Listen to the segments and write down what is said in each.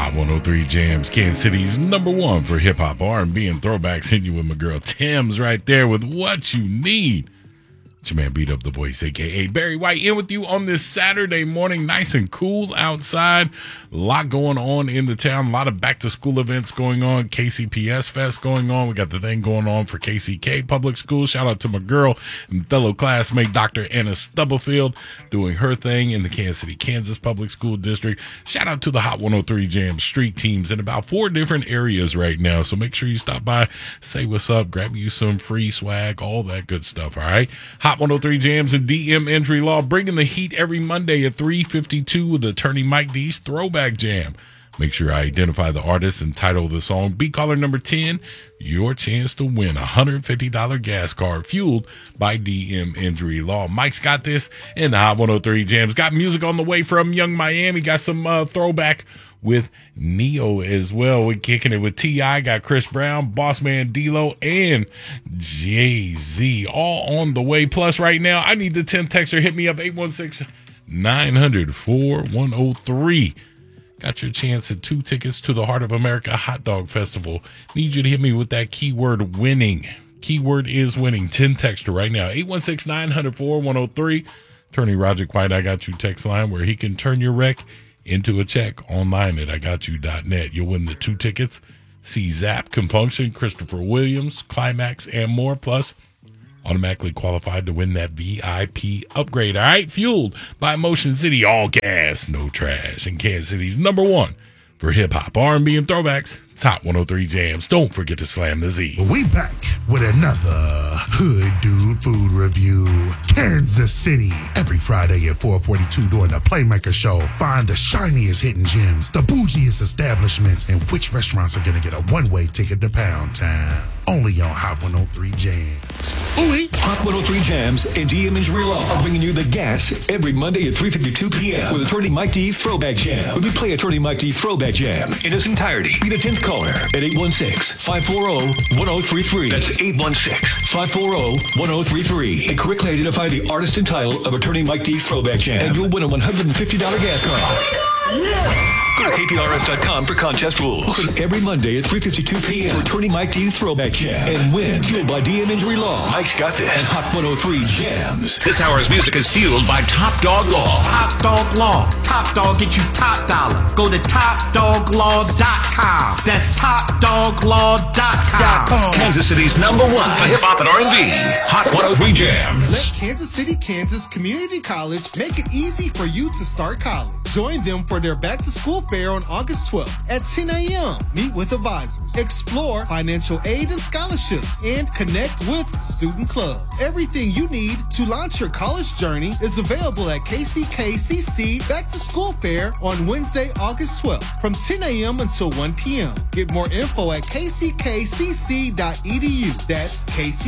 Hot 103 Jams, Kansas City's #1 for hip-hop, R&B, and throwbacks. Hitting you with my girl Tim's right there with What You Need. It's your man Beat Up the Voice, a.k.a. Barry White, in with you on this Saturday morning. Nice and cool outside. A lot going on in the town. A lot of back-to-school events going on. KCPS Fest going on. We got the thing going on for KCK Public Schools. Shout out to my girl and fellow classmate, Dr. Anna Stubblefield, doing her thing in the Kansas City, Kansas Public School District. Shout out to the Hot 103 Jam street teams in about 4 different areas right now. So make sure you stop by, say what's up, grab you some free swag, all that good stuff, all right? Hot 103 Jams and DM Injury Law, bringing the heat every Monday at 3:52 with attorney Mike D's Throwback Jam. Make sure I identify the artist and title of the song. Be caller number 10, your chance to win a $150 gas card fueled by DM Injury Law. Mike's got this in the Hot 103 Jams. Got music on the way from Young Miami. Got some throwback with Neo as well. We're kicking it with T.I., got Chris Brown, Bossman D-Lo, and Jay-Z all on the way. Plus, right now, I need the 10th texter. Hit me up, 816-900-4103. Got your chance at 2 tickets to the Heart of America Hot Dog Festival. Need you to hit me with that keyword winning. Keyword is winning. 10 texter right now, 816-900-4103. Attorney Roger White, I Got You text line where he can turn your wreck into a check online at IGotYou.net. You'll win the 2 tickets. See Zap, Compunction, Christopher Williams, Climax, and more. Plus, automatically qualified to win that VIP upgrade. All right, fueled by Motion City, all gas, no trash. And Kansas City's #1 for hip-hop, R&B, and throwbacks. Top 103 Jams. Don't forget to slam the Z. We back with another Hood Dude Food Review. Kansas City. Every Friday at 4:42 during the Playmaker Show. Find the shiniest hidden gems, the bougiest establishments, and which restaurants are going to get a one-way ticket to Pound Town. Only on Hot 103 Jams. Ooh-wee. Hot 103 Jams and DM Injury Law are bringing you the gas every Monday at 3:52 p.m. with attorney Mike D's Throwback Jam. When we play attorney Mike D's Throwback Jam in its entirety, be the 10th caller at 816-540-1033. That's 816-540-1033. And correctly identify the artist and title of attorney Mike D's Throwback Jam, and you'll win a $150 gas card. Go to KPRS.com for contest rules. Listen every Monday at 3:52 p.m. for attorney Mike D's Throwback Jam and win, fueled by DM Injury Law. Mike's got this. And Hot 103 Jams. This hour's music is fueled by Top Dog Law. Top Dog Law. Top Dog get you top dollar. Go to TopDogLaw.com. That's TopDogLaw.com. Kansas City's #1 for hip-hop and R&B. Hot 103 Jams. Let Kansas City, Kansas Community College make it easy for you to start college. Join them for their back-to-school fair on August 12th at 10 a.m. Meet with advisors, explore financial aid and scholarships, and connect with student clubs. Everything you need to launch your college journey is available at KCKCC Back-to-School Fair on Wednesday, August 12th from 10 a.m. until 1 p.m. Get more info at kckcc.edu. That's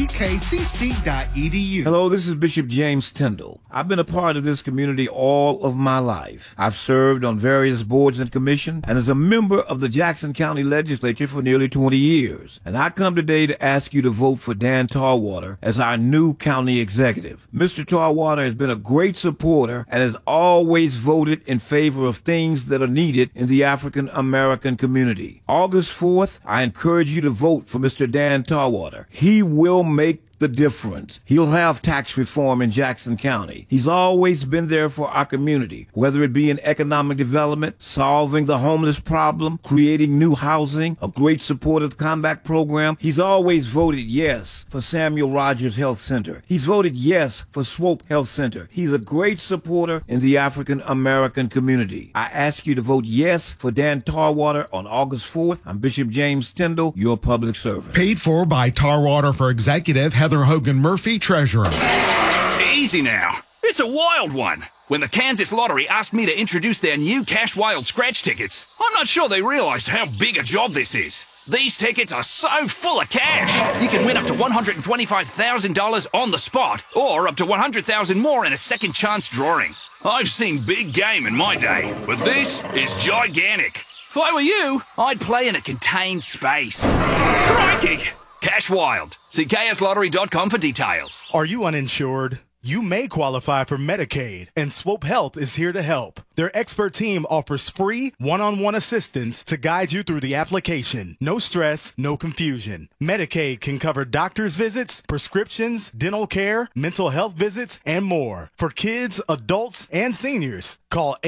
kckcc.edu. Hello, this is Bishop James Tyndall. I've been a part of this community all of my life. I've served on various boards and commissions and as a member of the Jackson County Legislature for nearly 20 years. And I come today to ask you to vote for Dan Tarwater as our new county executive. Mr. Tarwater has been a great supporter and has always voted in favor of things that are needed in the African American community. August 4th, I encourage you to vote for Mr. Dan Tarwater. He will make the difference. He'll have tax reform in Jackson County. He's always been there for our community, whether it be in economic development, solving the homeless problem, creating new housing, a great support of the combat program. He's always voted yes for Samuel Rogers Health Center. He's voted yes for Swope Health Center. He's a great supporter in the African American community. I ask you to vote yes for Dan Tarwater on August 4th. I'm Bishop James Tyndall, your public servant. Paid for by Tarwater for Executive, Heather Hogan Murphy, Treasurer. Easy now. It's a wild one. When the Kansas Lottery asked me to introduce their new Cash Wild scratch tickets, I'm not sure they realized how big a job this is. These tickets are so full of cash. You can win up to $125,000 on the spot, or up to $100,000 more in a second chance drawing. I've seen big game in my day, but this is gigantic. If I were you, I'd play in a contained space. Crikey! Cash Wild. See KSLottery.com for details. Are you uninsured? You may qualify for Medicaid, and Swope Health is here to help. Their expert team offers free one-on-one assistance to guide you through the application. No stress, no confusion. Medicaid can cover doctor's visits, prescriptions, dental care, mental health visits, and more. For kids, adults, and seniors, call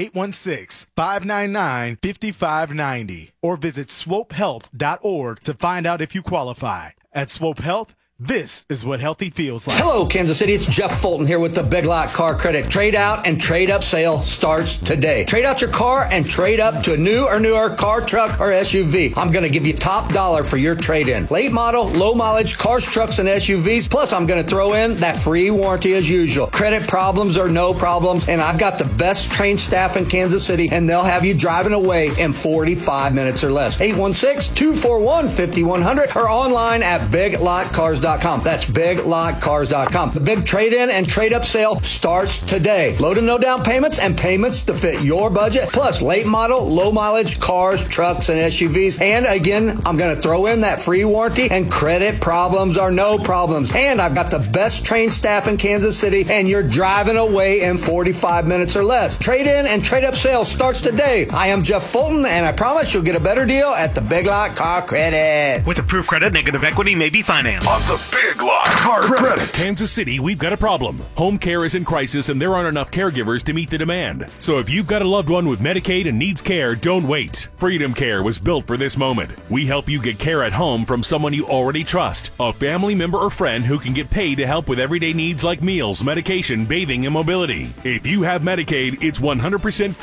816-599-5590 or visit swopehealth.org to find out if you qualify. At Swope Health, this is what healthy feels like. Hello, Kansas City. It's Jeff Fulton here with the Big Lot Car Credit Trade Out and Trade Up sale starts today. Trade out your car and trade up to a new or newer car, truck, or SUV. I'm going to give you top dollar for your trade-in. Late model, low mileage cars, trucks, and SUVs. Plus, I'm going to throw in that free warranty as usual. Credit problems or no problems. And I've got the best trained staff in Kansas City, and they'll have you driving away in 45 minutes or less. 816-241-5100 or online at biglotcars.com. That's biglotcars.com. The big trade-in and trade-up sale starts today. Low to no down payments and payments to fit your budget. Plus, late model, low mileage cars, trucks, and SUVs. And again, I'm going to throw in that free warranty, and credit problems are no problems. And I've got the best trained staff in Kansas City, and you're driving away in 45 minutes or less. Trade-in and trade-up sale starts today. I am Jeff Fulton, and I promise you'll get a better deal at the Big Lot Car Credit. With approved credit, negative equity may be financed. On the Big Lot Car Credit. Kansas City, we've got a problem. Home care is in crisis and there aren't enough caregivers to meet the demand. So if you've got a loved one with Medicaid and needs care, don't wait. Freedom Care was built for this moment. We help you get care at home from someone you already trust, a family member or friend who can get paid to help with everyday needs like meals, medication, bathing, and mobility. If you have Medicaid, it's 100% free.